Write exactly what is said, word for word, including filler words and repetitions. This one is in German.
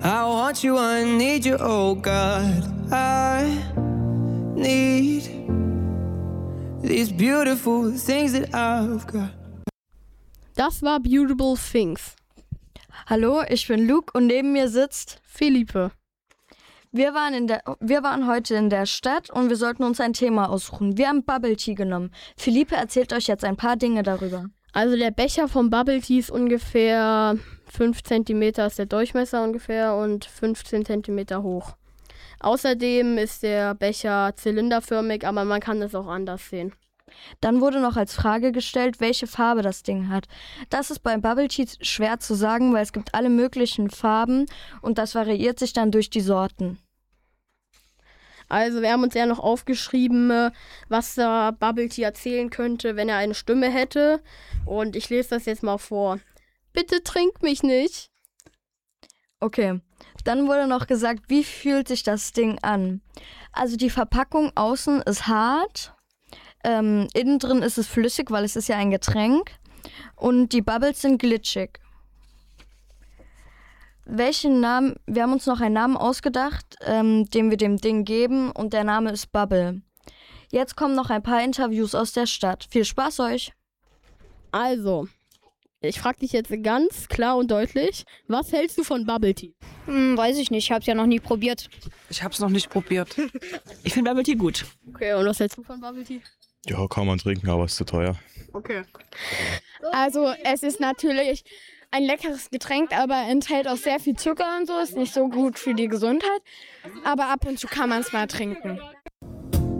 I want you, I need you, oh God. I need these beautiful things that I've got. Das war Beautiful Things. Hallo, ich bin Luke und neben mir sitzt Philippe. Wir waren, in der, wir waren heute in der Stadt und wir sollten uns ein Thema aussuchen. Wir haben Bubble Tea genommen. Philippe erzählt euch jetzt ein paar Dinge darüber. Also der Becher vom Bubble Tea ist ungefähr fünf Zentimeter ist der Durchmesser ungefähr und fünfzehn Zentimeter hoch. Außerdem ist der Becher zylinderförmig, aber man kann das auch anders sehen. Dann wurde noch als Frage gestellt, welche Farbe das Ding hat. Das ist beim Bubble Tea schwer zu sagen, weil es gibt alle möglichen Farben und das variiert sich dann durch die Sorten. Also wir haben uns ja noch aufgeschrieben, was der Bubble Tea erzählen könnte, wenn er eine Stimme hätte. Und ich lese das jetzt mal vor. Bitte trink mich nicht. Okay, dann wurde noch gesagt, wie fühlt sich das Ding an? Also die Verpackung außen ist hart, ähm, innen drin ist es flüssig, weil es ist ja ein Getränk. Und die Bubbles sind glitschig. Welchen Namen, wir haben uns noch einen Namen ausgedacht, ähm, den wir dem Ding geben und der Name ist Bubble. Jetzt kommen noch ein paar Interviews aus der Stadt. Viel Spaß euch! Also, ich frage dich jetzt ganz klar und deutlich, was hältst du von Bubble Tea? Hm, weiß ich nicht, ich hab's ja noch nie probiert. Ich hab's noch nicht probiert. Ich finde Bubble Tea gut. Okay, und was hältst du von Bubble Tea? Ja, kann man trinken, aber ist zu teuer. Okay. Also es ist natürlich ein leckeres Getränk, aber enthält auch sehr viel Zucker und so, ist nicht so gut für die Gesundheit. Aber ab und zu kann man es mal trinken.